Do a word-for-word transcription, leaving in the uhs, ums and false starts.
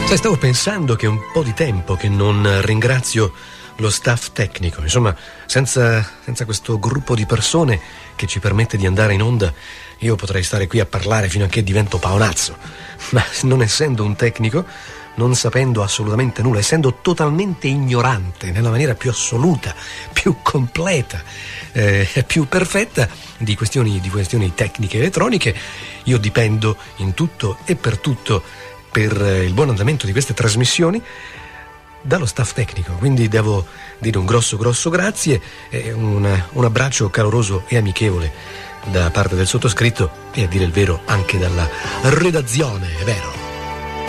Sai, stavo pensando che è un po' di tempo che non ringrazio lo staff tecnico. Insomma, senza, senza questo gruppo di persone che ci permette di andare in onda, io potrei stare qui a parlare fino a che divento paonazzo. Ma non essendo un tecnico, non sapendo assolutamente nulla, essendo totalmente ignorante nella maniera più assoluta, più completa, eh, più perfetta di questioni, di questioni tecniche elettroniche, io dipendo in tutto e per tutto, per il buon andamento di queste trasmissioni, dallo staff tecnico. Quindi devo dire un grosso grosso grazie e un, un abbraccio caloroso e amichevole da parte del sottoscritto e, a dire il vero, anche dalla redazione, è vero.